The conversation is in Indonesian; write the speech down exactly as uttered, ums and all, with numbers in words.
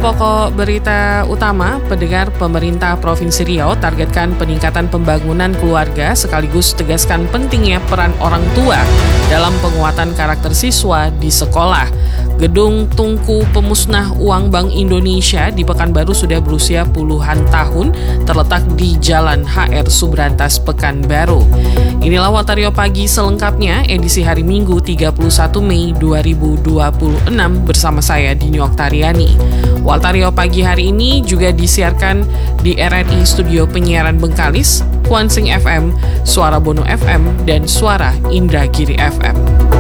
pokok berita utama, pendengar. Pemerintah Provinsi Riau targetkan peningkatan pembangunan keluarga sekaligus tegaskan pentingnya peran orang tua dalam penguatan karakter siswa di sekolah. Gedung Tungku Pemusnah Uang Bank Indonesia di Pekanbaru sudah berusia puluhan tahun, terletak di Jalan H R Subrantas, Pekanbaru. Inilah Waltario Pagi selengkapnya, edisi hari Minggu tiga puluh satu Mei dua ribu dua puluh enam bersama saya Dini Oktariani. Waltario Pagi hari ini juga disiarkan di R R I Studio Penyiaran Bengkalis, Kuansing F M, Suara Bono F M, dan Suara Indragiri F M.